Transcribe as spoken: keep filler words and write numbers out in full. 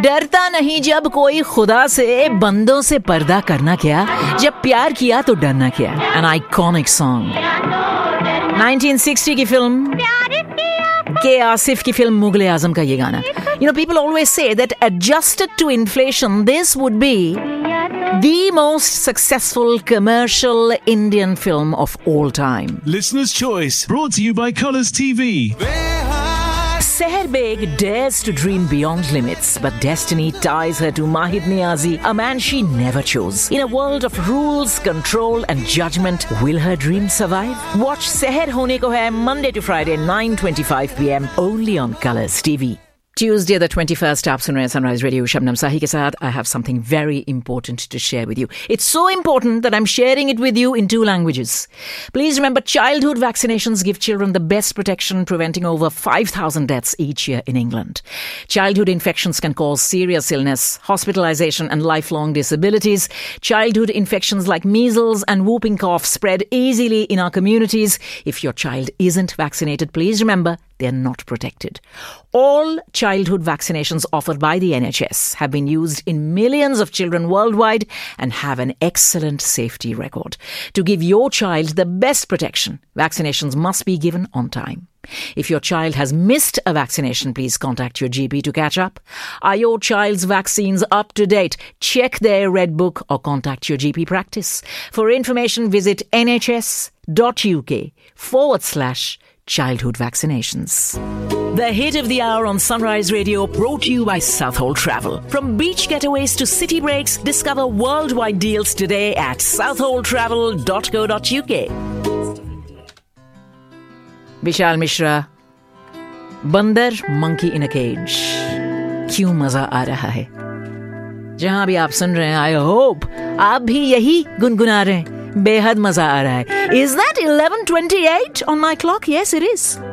डरता नहीं जब कोई खुदा से, बंदों से पर्दा करना क्या, जब प्यार किया तो डरना क्या. An iconic song. nineteen sixty की फिल्म के आसिफ की फिल्म मुगले आजम का ये गाना. You know, people always say that adjusted to inflation, this would be the most successful commercial Indian film of all time. Listener's Choice, brought to you by Colours T V. Seher Beg dares to dream beyond limits, but destiny ties her to Mahid Niazi, a man she never chose. In a world of rules, control and judgment, will her dream survive? Watch Seher Hone Ko Hai Monday to Friday, nine twenty-five p.m. only on Colours T V. Tuesday the twenty-first, आप सुन रहे हैं Sunrise Radio, Shabnam साही के साथ. I have something very important to share with you. It's so important that I'm sharing it with you in two languages. Please remember, childhood vaccinations give children the best protection, preventing over five thousand deaths each year in England. Childhood infections can cause serious illness, hospitalization and lifelong disabilities. Childhood infections like measles and whooping cough spread easily in our communities. If your child isn't vaccinated, please remember, they're not protected. All childhood vaccinations offered by the N H S have been used in millions of children worldwide and have an excellent safety record. To give your child the best protection, vaccinations must be given on time. If your child has missed a vaccination, please contact your G P to catch up. Are your child's vaccines up to date? Check their red book or contact your G P practice. For information, visit nhs.uk forward slash childhood vaccinations. The hit of the hour on Sunrise Radio, brought to you by Southhold Travel. From beach getaways to city breaks, discover worldwide deals today at southhold travel dot co dot uk. Vishal Mishra, बंदर monkey in a cage. क्यों मजा आ रहा है? जहां भी आप सुन रहे हैं, I hope आप भी यही गुनगुना रहे हैं. बेहद मजा आ रहा है. Is that eleven twenty-eight on my clock? Yes, it is.